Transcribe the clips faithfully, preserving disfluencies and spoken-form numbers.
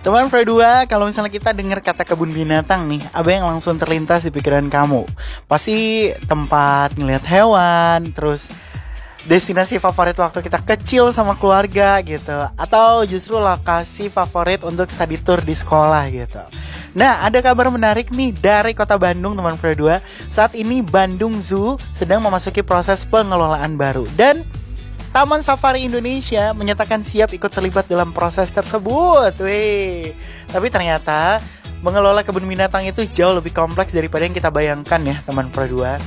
Teman Pro dua, kalau misalnya kita dengar kata kebun binatang nih, apa yang langsung terlintas di pikiran kamu? Pasti tempat ngeliat hewan, terus destinasi favorit waktu kita kecil sama keluarga gitu, atau justru lokasi favorit untuk study tour di sekolah gitu. Nah, ada kabar menarik nih dari Kota Bandung, teman Pro dua. Saat ini Bandung Zoo sedang memasuki proses pengelolaan baru, dan Taman Safari Indonesia menyatakan siap ikut terlibat dalam proses tersebut. Wih. Tapi ternyata mengelola kebun binatang itu jauh lebih kompleks daripada yang kita bayangkan ya, teman Pro dua.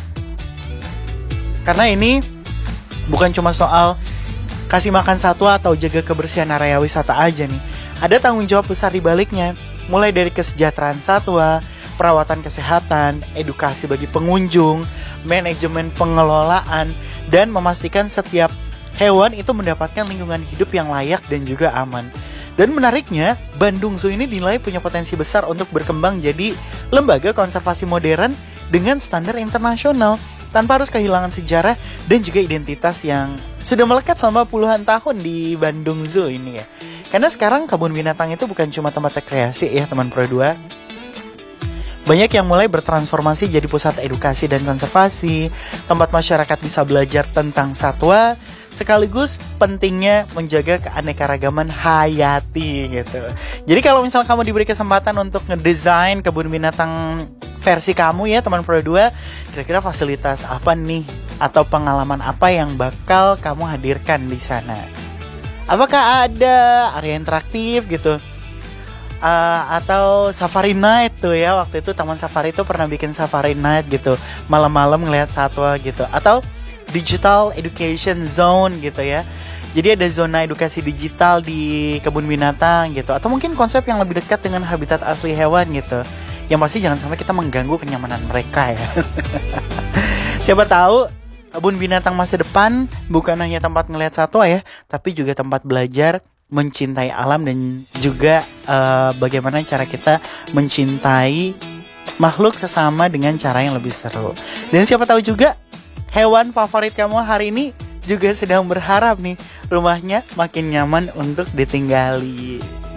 Karena ini bukan cuma soal kasih makan satwa atau jaga kebersihan area wisata aja nih. Ada tanggung jawab besar di baliknya, mulai dari kesejahteraan satwa, perawatan kesehatan, edukasi bagi pengunjung, manajemen pengelolaan, dan memastikan setiap hewan itu mendapatkan lingkungan hidup yang layak dan juga aman. Dan menariknya, Bandung Zoo ini dinilai punya potensi besar untuk berkembang jadi lembaga konservasi modern dengan standar internasional, tanpa harus kehilangan sejarah dan juga identitas yang sudah melekat selama puluhan tahun di Bandung Zoo ini ya. Karena sekarang kebun binatang itu bukan cuma tempat rekreasi ya, teman Pro dua. Banyak yang mulai bertransformasi jadi pusat edukasi dan konservasi, tempat masyarakat bisa belajar tentang satwa, sekaligus pentingnya menjaga keanekaragaman hayati gitu. Jadi kalau misal kamu diberi kesempatan untuk ngedesain kebun binatang versi kamu ya, teman Pro dua, kira-kira fasilitas apa nih atau pengalaman apa yang bakal kamu hadirkan di sana? Apakah ada area interaktif gitu? Uh, atau safari night tuh ya, waktu itu Taman Safari itu pernah bikin safari night gitu, malam-malam ngelihat satwa gitu. Atau digital education zone gitu ya, jadi ada zona edukasi digital di kebun binatang gitu. Atau mungkin konsep yang lebih dekat dengan habitat asli hewan gitu. Yang pasti jangan sampai kita mengganggu kenyamanan mereka ya. Siapa tahu kebun binatang masa depan bukan hanya tempat ngelihat satwa ya, tapi juga tempat belajar mencintai alam dan juga uh, bagaimana cara kita mencintai makhluk sesama dengan cara yang lebih seru. Dan siapa tahu juga hewan favorit kamu hari ini juga sedang berharap nih rumahnya makin nyaman untuk ditinggali.